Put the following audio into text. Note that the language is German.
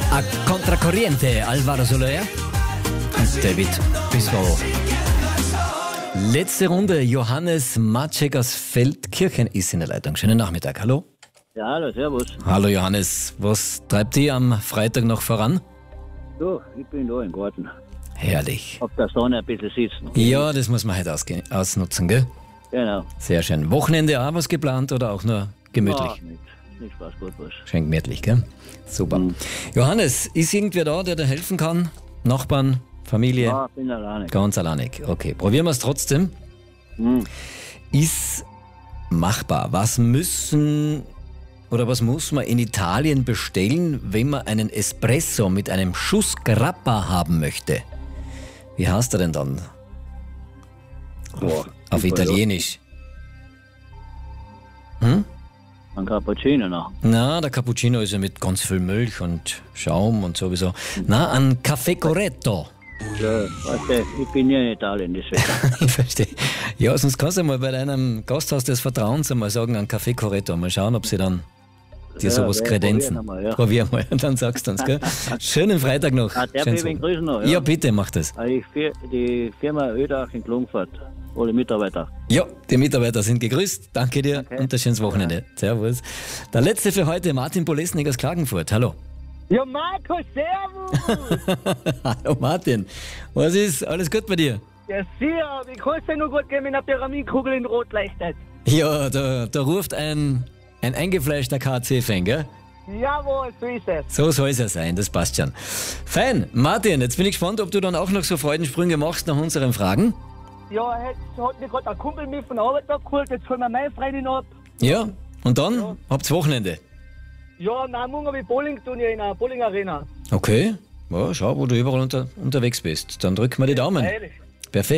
A Contracorriente, Alvaro Soler und David Bisbal. Letzte Runde, Johannes Maciek aus Feldkirchen ist in der Leitung. Schönen Nachmittag, hallo. Ja, hallo, servus. Hallo Johannes, was treibt dich am Freitag noch voran? Du, ich bin da im Garten. Herrlich. Auf der Sonne ein bisschen sitzen. Ja, das muss man heute ausnutzen, gell? Genau. Sehr schön. Wochenende auch was geplant oder auch nur gemütlich? Ja, nicht Spaß, gut was. Schön gemütlich, gell? Super. Johannes, ist irgendwer da, der dir helfen kann? Nachbarn, Familie? Ja, bin alleine. Ganz alleinig. Okay, probieren wir es trotzdem. Ist machbar. Was muss man in Italien bestellen, wenn man einen Espresso mit einem Schuss Grappa haben möchte? Wie heißt er denn dann? Auf Italienisch. Ein Cappuccino noch. Na, der Cappuccino ist ja mit ganz viel Milch und Schaum und sowieso. Na, ein Café Corretto. Ja, weißt du, ich bin ja in Italien, deswegen. Ich verstehe. Ja, sonst kannst du mal bei deinem Gasthaus des Vertrauens einmal sagen, ein Café Corretto. Mal schauen, ob sie dann dir sowas kredenzen. Probier mal, dann sagst du uns, gell? Schönen Freitag noch. Darf ich Schönes wen grüßen noch? Ja, bitte, mach das. Die Firma Ödach in Klungfurt, alle Mitarbeiter. Ja, die Mitarbeiter sind gegrüßt. Danke dir und ein schönes Wochenende. Servus. Der letzte für heute, Martin Polesnik aus Klagenfurt. Hallo. Ja, Marco, servus! Hallo Martin. Was ist? Alles gut bei dir? Ja, sicher, wie kann es denn nur gut gehen, wenn eine Pyramidenkugel in Rot leuchtet? Ja, da ruft ein eingefleischter KC-Fan, gell? Jawohl, so ist es. So soll es ja sein, das passt schon. Fein, Martin, jetzt bin ich gespannt, ob du dann auch noch so Freudensprünge machst nach unseren Fragen. Ja, jetzt hat mich gerade ein Kumpel mit von der Arbeit abgeholt, jetzt holen wir meine Freundin ab. Ja, und dann Ja. habt's Wochenende. Ja, nein, morgen habe ich Bowling tun hier in einer Bowling-Arena. Okay, ja, schau, wo du überall unterwegs bist. Dann drück mal die Daumen. Ehrlich. Perfekt.